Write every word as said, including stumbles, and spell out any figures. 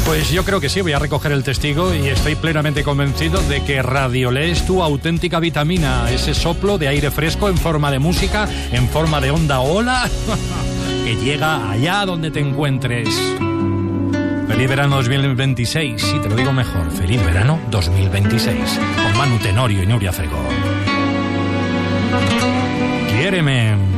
Pues yo creo que sí, voy a recoger el testigo y estoy plenamente convencido de que Radiolé es tu auténtica vitamina, ese soplo de aire fresco en forma de música, en forma de onda ola, que llega allá donde te encuentres. Feliz verano dos mil veintiséis, sí, te lo digo mejor, feliz verano dos mil veintiséis, con Manu Tenorio y Nuria Fregó. Quiéreme.